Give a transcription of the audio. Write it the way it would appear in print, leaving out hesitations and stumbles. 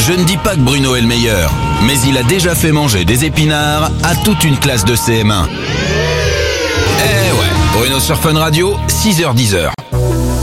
Je ne dis pas que Bruno est le meilleur, mais il a déjà fait manger des épinards à toute une classe de CM1. Eh ouais, Bruno sur Fun Radio, 6h-10h.